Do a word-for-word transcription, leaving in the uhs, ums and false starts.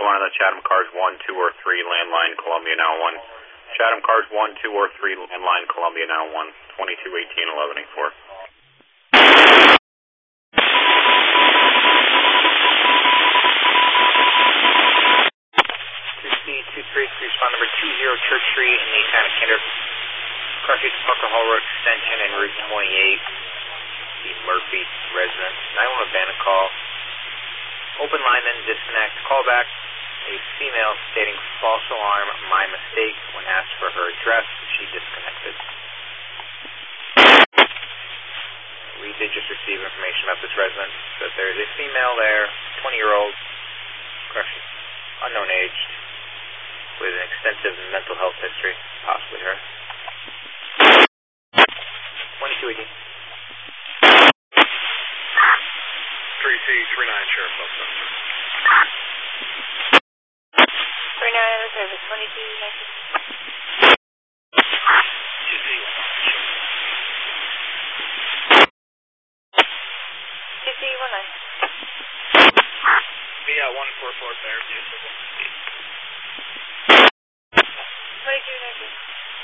one on the Chatham cars one, two, or three, landline Columbia now one. Chatham cars one, two, or three, landline Columbia now one, twenty-two eighteen, eleven eighty-four. two three, respond number two zero Church Street in the town of Kinder. Car to Parker Hall Road extension and Route twenty-eight. The Murphy residence. nine one one abandoned call. Open line then disconnect. Call back. A female stating false alarm, my mistake. When asked for her address, she disconnected. We did just receive information about this residence. That there is a female there, twenty year old, correction, unknown age, with an extensive mental health history, possibly her. twenty-two eighteen. three C three nine, Sheriff Wilson. three nine, other service, twenty-two nineteen. two C one nine. B one four four, Fairview.